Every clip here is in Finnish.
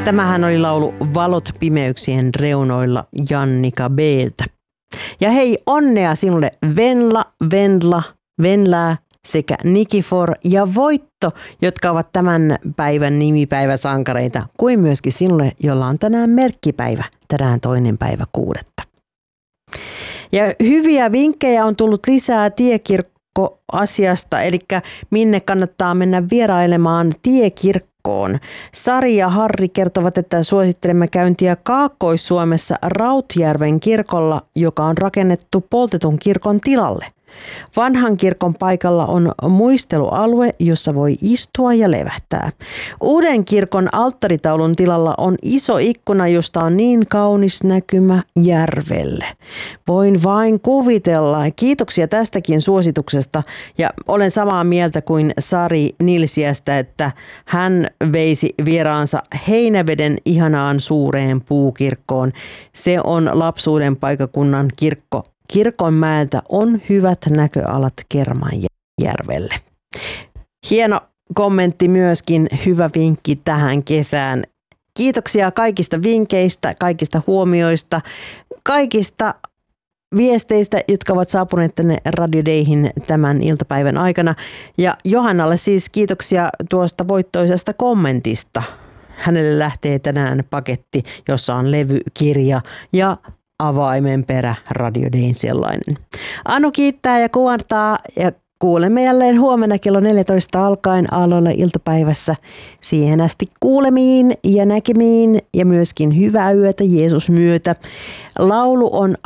Tämähän oli laulu Valot pimeyksien reunoilla Jannika B:ltä. Ja hei, onnea sinulle Venla, Vendla, Venlää sekä Nikifor ja Voitto, jotka ovat tämän päivän nimipäiväsankareita, kuin myöskin sinulle, jolla on tänään merkkipäivä, tänään 2.6. Ja hyviä vinkkejä on tullut lisää tiekirkkoasiasta, eli minne kannattaa mennä vierailemaan tiekirkkoon. Sari ja Harri kertovat, että suosittelemme käyntiä Kaakkois-Suomessa Rautjärven kirkolla, joka on rakennettu poltetun kirkon tilalle. Vanhan kirkon paikalla on muistelualue, jossa voi istua ja levähtää. Uuden kirkon alttaritaulun tilalla on iso ikkuna, josta on niin kaunis näkymä järvelle. Voin vain kuvitella. Kiitoksia tästäkin suosituksesta ja olen samaa mieltä kuin Sari Nilsiästä, että hän veisi vieraansa Heinäveden ihanaan suureen puukirkkoon. Se on lapsuuden paikakunnan kirkko. Kirkonmäeltä on hyvät näköalat Kermanjärvelle. Hieno kommentti myöskin, hyvä vinkki tähän kesään. Kiitoksia kaikista vinkkeistä, kaikista huomioista, kaikista viesteistä, jotka ovat saapuneet tänne Radio Dayhin tämän iltapäivän aikana. Ja Johannalle siis kiitoksia tuosta voittoisesta kommentista. Hänelle lähtee tänään paketti, jossa on levy, kirja ja avaimenperä, Radio Dayn sellainen. Anu kiittää ja kuvantaa ja kuulemme jälleen huomenna kello 14 alkaen Aalloilla iltapäivässä. Siihen asti kuulemiin ja näkemiin ja myöskin hyvää yötä Jeesus myötä. Laulu on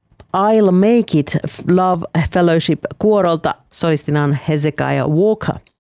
I'll Make It Love Fellowship kuorolta. Solistina on Hezekiah Walker.